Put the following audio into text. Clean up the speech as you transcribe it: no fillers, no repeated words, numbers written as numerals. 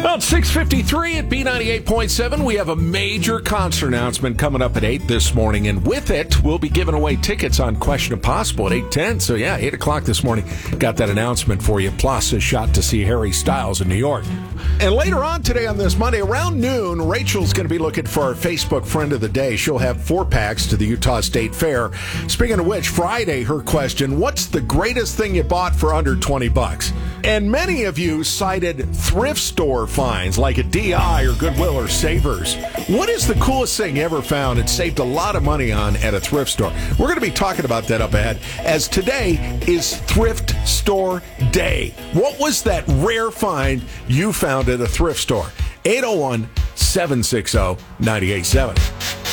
Well, it's 6:53 at B98.7. We have a major concert announcement coming up at 8 this morning, and with it, we'll be giving away tickets on Question Impossible at 8:10. So, 8 o'clock this morning, got that announcement for you, plus a shot to see Harry Styles in New York. And later on today on this Monday, around noon, Rachel's going to be looking for our Facebook Friend of the Day. She'll have 4 packs to the Utah State Fair. Speaking of which, Friday, her question, what's the greatest thing you bought for under $20? And many of you cited thrift store finds like a DI or Goodwill or Savers. What is the coolest thing you ever found and saved a lot of money on at a thrift store? We're going to be talking about that up ahead, as today is Thrift Store Day. What was that rare find you found at a thrift store? 801-760-9870.